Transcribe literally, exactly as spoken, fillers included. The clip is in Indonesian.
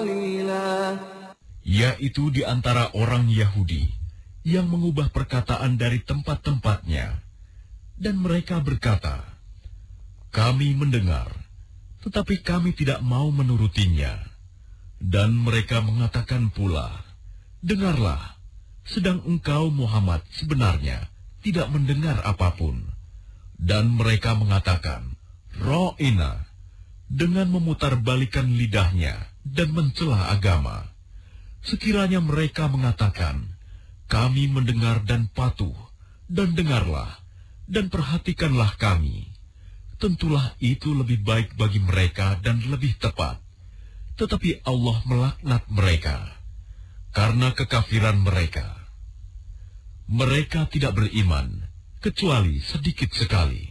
قليلا. Yaitu di antara orang Yahudi yang mengubah perkataan dari tempat-tempatnya. Dan mereka berkata, kami mendengar, tetapi kami tidak mau menurutinya. Dan mereka mengatakan pula, dengarlah, sedang engkau Muhammad sebenarnya tidak mendengar apapun. Dan mereka mengatakan, Ra'ina, dengan memutarbalikan lidahnya dan mencela agama. Sekiranya mereka mengatakan, kami mendengar dan patuh, dan dengarlah, dan perhatikanlah kami. Tentulah itu lebih baik bagi mereka dan lebih tepat. Tetapi Allah melaknat mereka, karena kekafiran mereka. Mereka tidak beriman, kecuali sedikit sekali.